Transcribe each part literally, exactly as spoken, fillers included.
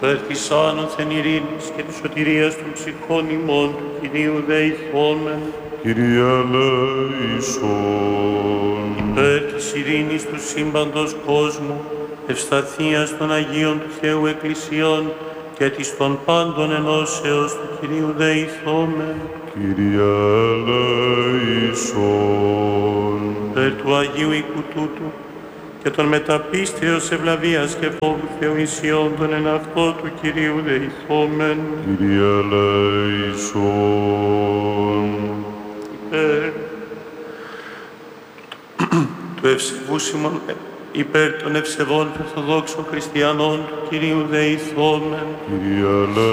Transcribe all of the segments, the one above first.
υπέρ της άνωθεν ειρήνης και της σωτηρίας των ψυχών ημών του Κυρίου δεηθόμεν. Κύριε ελέησον. Υπέρ της ειρήνης του σύμπαντος κόσμου, ευσταθίας των Αγίων του Θεού Εκκλησιών και της των πάντων ενώσεως του Κυρίου δεηθόμεν. Κύριε ελέησον. Υπέρ του Αγίου οίκου τούτου και των μεταπίστεως ευλαβίας και φόβου Θεού ισιών των εν αυτό του Κυρίου δεηθόμεν. Κύριε ελέησον. Υπέρ του ευσεβούσιμων, υπέρ των ευσεβών και ορθοδόξων χριστιανών του Κυρίου δεηθόμεν. Κύριε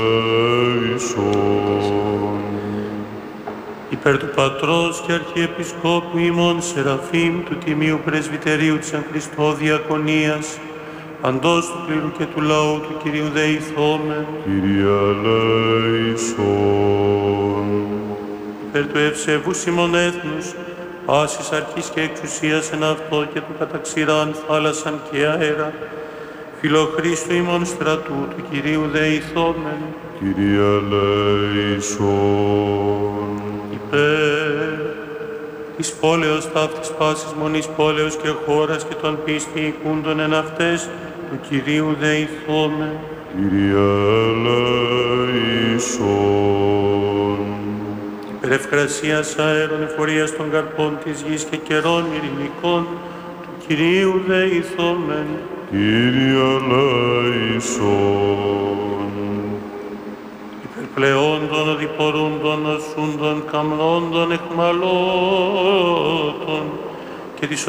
ελέησον. Υπέρ του Πατρός και Αρχιεπισκόπου ημών Σεραφείμ του Τιμίου Πρεσβυτερίου της Εν Χριστώ Διακονίας, παντός του κλήρου και του λαού του Κυρίου δεηθόμεν. Κύριε ελέησον. Υπέρ του ευσεβούσιμων έθνους, πάσης αρχής και εξουσίας εν αυτό και του καταξηράν θάλασσαν και αέρα, φιλοχρίστου ημών στρατού του Κυρίου δεηθόμεν. Κύριε ελέησον. Υπέρ της πόλεως ταύτης πάσης μονής πόλεως και χώρας και των πίστη οικούντων εν αυτές του Κυρίου δεηθόμεν. Κύριε ελέησον. Υπέρ ευκρασίας αέρων εφορίας των καρπών της γης και καιρών ειρηνικών του Κυρίου δεηθόμεν. Κύριε ελέησον. Πλεόντων, οδηπορούντων, οσούντων, καμνόντων, εχμαλώτων και της